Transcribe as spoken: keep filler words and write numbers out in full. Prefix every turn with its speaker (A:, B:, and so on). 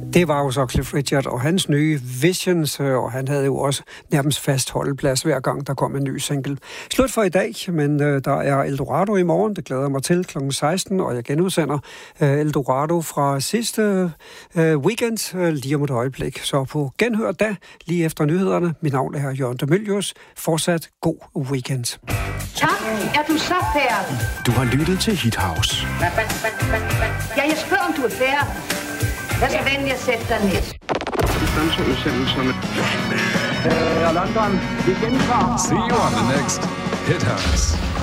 A: Det var jo så Cliff Richard og hans nye Visions, og han havde jo også nærmest fast holdeplads hver gang, der kom en ny single. Slut for i dag, men øh, der er Eldorado i morgen, det glæder jeg mig til klokken seksten, og jeg genudsender øh, Eldorado fra sidste øh, weekend øh, lige om et øjeblik. Så på genhør da, lige efter nyhederne. Mit navn er Jørgen de Mylius. Fortsat god weekend.
B: Tak, er du så færdig?
C: Du har lyttet til Hit House.
B: Ja, jeg spørger, om du er færdig. Vær så venlig at sætte dig ned.
D: Uh, London, we can
E: See you on the next Hit House.